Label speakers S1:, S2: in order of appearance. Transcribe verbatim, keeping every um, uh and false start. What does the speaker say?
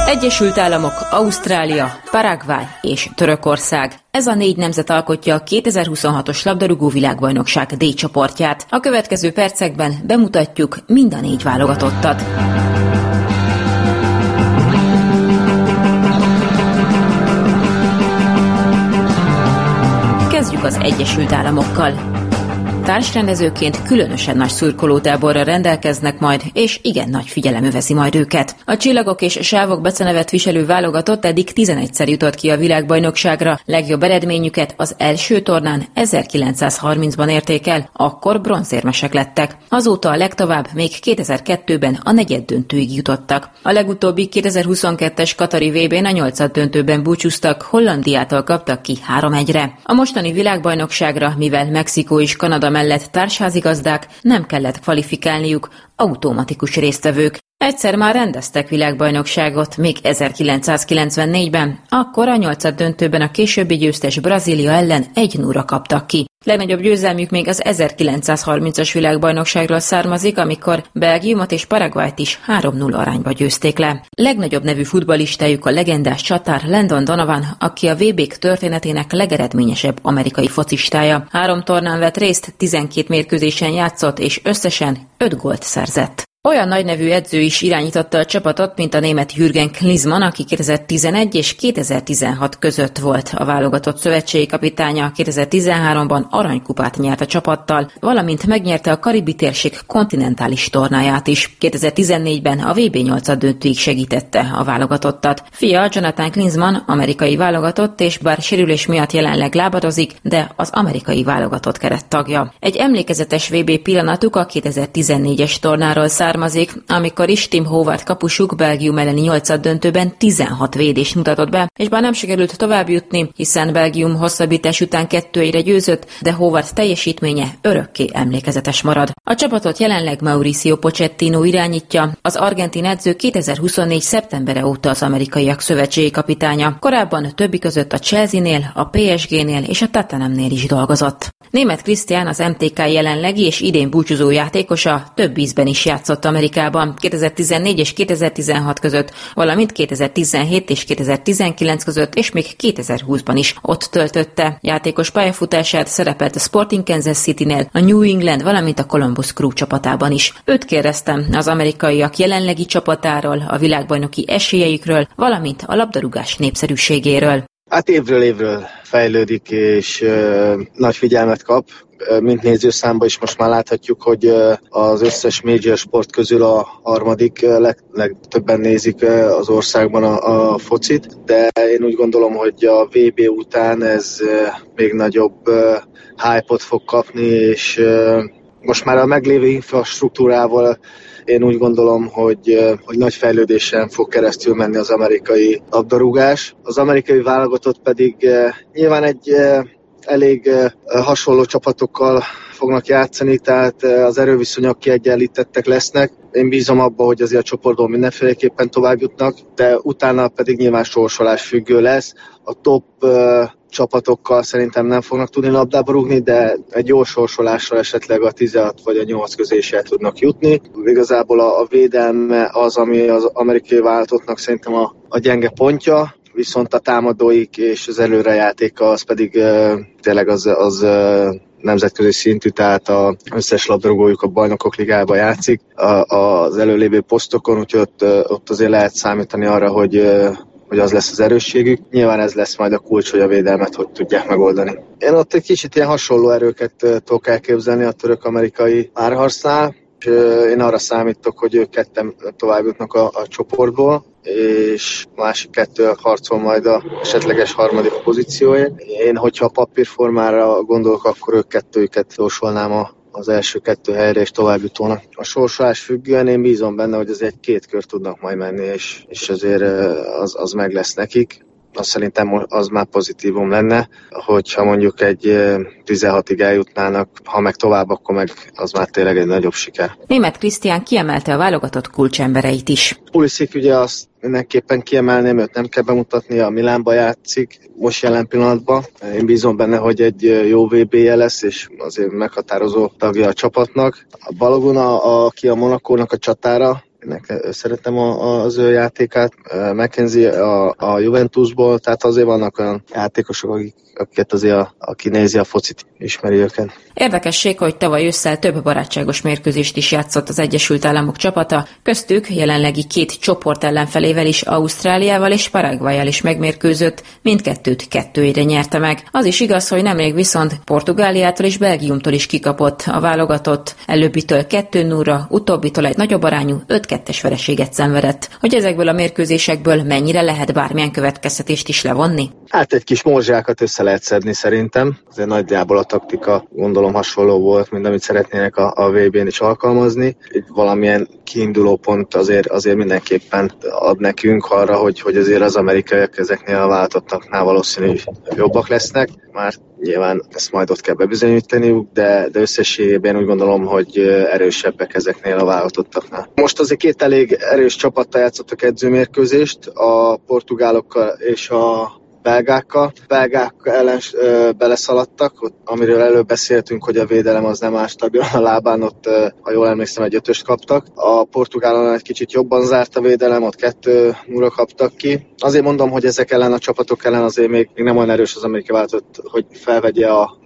S1: Egyesült Államok, Ausztrália, Paraguay és Törökország. Ez a négy nemzet alkotja a kétezer-huszonhatos labdarúgó világbajnokság D csoportját. A következő percekben bemutatjuk mind a négy válogatottat. Kezdjük az Egyesült Államokkal. Társrendezőként különösen nagy szurkolótáborra rendelkeznek majd, és igen nagy figyelem övezi majd őket. A Csillagok és Sávok becenevet viselő válogatott eddig tizenegyszer jutott ki a világbajnokságra, legjobb eredményüket az első tornán ezerkilencszázharmincban érték el, akkor bronzérmesek lettek. Azóta a legtovább még kétezer-kettőben a negyeddöntőig jutottak. A legutóbbi kétezer-huszonkettes katari vé bén a nyolcaddöntőben búcsúztak, Hollandiától kaptak ki három egyre. A mostani világbajnokságra, mivel Mexikó és Kanada mellett társházigazdák, nem kellett kvalifikálniuk, automatikus résztvevők. Egyszer már rendeztek világbajnokságot, még ezerkilencszázkilencvennégyben, akkor a nyolcaddöntőben a későbbi győztes Brazília ellen egy nullra kaptak ki. Legnagyobb győzelmük még az ezerkilencszázharmincas világbajnokságról származik, amikor Belgiumot és Paraguayt is három null arányba győzték le. Legnagyobb nevű futballistájuk a legendás csatár Landon Donovan, aki a vé bék történetének legeredményesebb amerikai focistája. Három tornán vett részt, tizenkét mérkőzésen játszott és összesen öt gólt szerzett. Olyan nagynevű edző is irányította a csapatot, mint a német Jürgen Klinsmann, aki kétezer-tizenegy és kétezer-tizenhat között volt a válogatott szövetségi kapitánya. kétezer-tizenháromban aranykupát nyert a csapattal, valamint megnyerte a karibi térség kontinentális tornáját is. kétezer-tizennégyben a vé bé nyolcaddöntőig segítette a válogatottat. Fia Jonathan Klinsmann amerikai válogatott, és bár sérülés miatt jelenleg lábadozik, de az amerikai válogatott kerettagja. Egy emlékezetes vé bé pillanatuk a kétezer-tizennégyes tornáról származik, amikor is Tim Howard kapusuk Belgium elleni nyolcaddöntőben tizenhat védést mutatott be, és bár nem sikerült tovább jutni, hiszen Belgium hosszabbítás után kettő egyre győzött, de Howard teljesítménye örökké emlékezetes marad. A csapatot jelenleg Mauricio Pochettino irányítja, az argentin edző kétezer-huszonnégy szeptembere óta az amerikaiak szövetségi kapitánya. Korábban többi között a Chelsea-nél, a pé es gé-nél és a Tottenhamnél is dolgozott. Németh Krisztián, az em té ká jelenlegi és idén búcsúzó játékosa, több ízben is játszott Amerikában, kétezer-tizennégy és kétezer-tizenhat között, valamint kétezer-tizenhét és kétezer-tizenkilenc között, és még kétezer-húszban is ott töltötte. Játékos pályafutását szerepelt a Sporting Kansas Citynél, a New England, valamint a Columbus Crew csapatában is. Őt kérdeztem az amerikaiak jelenlegi csapatáról, a világbajnoki esélyeikről, valamint a labdarúgás népszerűségéről.
S2: Hát évről évről fejlődik, és uh, nagy figyelmet kap. Mint nézőszámban is most már láthatjuk, hogy az összes major sport közül a harmadik leg, legtöbben nézik az országban a, a focit, de én úgy gondolom, hogy a vé bé után ez még nagyobb hype-ot fog kapni, és most már a meglévő infrastruktúrával én úgy gondolom, hogy, hogy nagy fejlődésen fog keresztül menni az amerikai labdarúgás. Az amerikai válogatott pedig nyilván egy elég hasonló csapatokkal fognak játszani, tehát az erőviszonyok kiegyenlítettek lesznek. Én bízom abba, hogy azért a csoportból mindenféleképpen tovább jutnak, de utána pedig nyilván sorsolás függő lesz. A top csapatokkal szerintem nem fognak tudni labdába rúgni, de egy jó sorsolással esetleg a tizenhat vagy a nyolc közé is el tudnak jutni. Igazából a, a védelme az, ami az amerikai válogatottnak szerintem a, a gyenge pontja, viszont a támadóik és az előrejátéka az pedig uh, tényleg az, az uh, nemzetközi szintű, tehát az összes labdarúgójuk a Bajnokok Ligájában játszik a, az előlévő posztokon, úgyhogy ott, uh, ott azért lehet számítani arra, hogy uh, hogy az lesz az erősségük. Nyilván ez lesz majd a kulcs, hogy a védelmet hogy tudják megoldani. Én ott egy kicsit ilyen hasonló erőket uh, tudok elképzelni a török-amerikai párharcnál, és uh, én arra számítok, hogy ők ketten tovább jutnak a, a csoportból, és másik kettő harcol majd a esetleges harmadik pozícióért. Én, hogyha a papírformára gondolok, akkor ők kettőjüket jósolnám a, az első kettő helyre, és továbbjutónak. A sorsolás függően én bízom benne, hogy azért két kör tudnak majd menni, és, és azért az, az meg lesz nekik. Azt szerintem az már pozitívum lenne, hogyha mondjuk egy tizenhatig eljutnának, ha meg tovább, akkor meg az már tényleg egy nagyobb siker.
S1: Németh Krisztián kiemelte a válogatott kulcsembereit is.
S2: Pulisic ugye azt mindenképpen kiemelném, őt nem kell bemutatni, a Milánba játszik most jelen pillanatban. Én bízom benne, hogy egy jó vé bé-je lesz, és azért meghatározó tagja a csapatnak. A Balogun, a, aki a Monakónak a csatára, szeretem a, az ő játékát. McKenzie a, a Juventusból, tehát azért vannak olyan játékosok, akik, akiket azért a, aki nézi a focit, ismeri őket.
S1: Érdekesség, hogy tavaly ősszel több barátságos mérkőzést is játszott az Egyesült Államok csapata, köztük jelenlegi két csoport ellenfelével is, Ausztráliával és Paraguayjal is megmérkőzött, mindkettőt kettőre nyerte meg. Az is igaz, hogy nemrég viszont Portugáliától és Belgiumtól is kikapott a válogatott, előbbitől kettő nullra, utóbbitól egy nagyobb arányú öt kettes vereséget szenvedett. Hogy ezekből a mérkőzésekből mennyire lehet bármilyen következtetést is levonni?
S2: Hát egy kis morzsákat össze lehet szedni szerintem. Azért nagyjából a taktika gondolom hasonló volt, mint amit szeretnének a, a vé bén is alkalmazni. Egy valamilyen kiinduló pont azért, azért mindenképpen ad nekünk arra, hogy, hogy azért az amerikaiak ezeknél a váltottaknál valószínű jobbak lesznek. Már nyilván ezt majd ott kell bebizonyítaniuk, de, de összességében úgy gondolom, hogy erősebbek ezeknél a válogatottaknál. Most azért két elég erős csapattal játszottak edzőmérkőzést, a portugálokkal és a belgákkal. Belgák ellen ö, beleszaladtak, ott, amiről előbb beszéltünk, hogy a védelem az nem áll stabil a lábán, ott, ö, ha jól emlékszem, egy ötöst kaptak. A portugálon egy kicsit jobban zárt a védelem, ott kettő nulla kaptak ki. Azért mondom, hogy ezek ellen a csapatok ellen azért még, még nem olyan erős az amerikai válogatott, hogy felvegye a